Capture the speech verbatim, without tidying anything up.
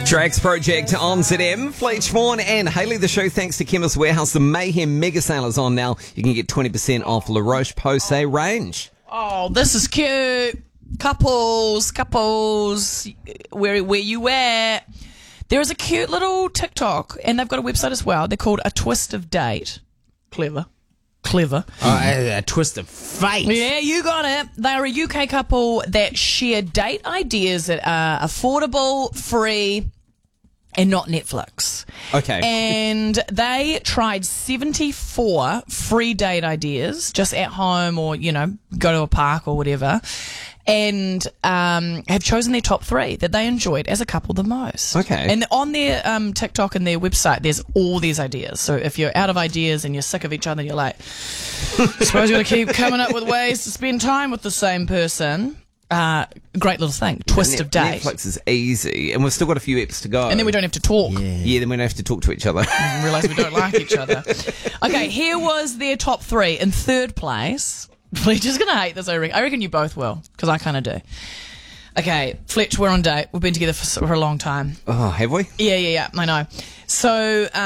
Drax Project on Z M. Fleetch Vaughan and Hayley. The show thanks to Chemist Warehouse. The Mayhem Mega Sale is on now. You can get twenty percent off La Roche-Posay range. Oh, this is cute. Couples, couples, where where you at? There is a cute little TikTok, and they've got a website as well. They're called A Twist of Date. Clever. Clever. Oh, a, a twist of fate. Yeah, you got it. They're a U K couple that share date ideas that are affordable, free, and not Netflix. Okay. And they tried seventy-four free date ideas just at home or, you know, go to a park or whatever, and um, have chosen their top three that they enjoyed as a couple the most. Okay. And on their um, TikTok and their website, there's all these ideas. So if you're out of ideas and you're sick of each other, you're like, suppose you're going to keep coming up with ways to spend time with the same person. Uh, great little thing. Twist Net- of date. Netflix is easy, and we've still got a few eps to go. And then we don't have to talk. Yeah. Yeah, then we don't have to talk to each other. And realise we don't like each other. Okay, here was their top three. In third place, Fletch is going to hate this, I reckon. I reckon you both will, because I kind of do. Okay, Fletch, we're on date. We've been together for, for a long time. Oh, have we? Yeah, yeah, yeah, I know. So... Um,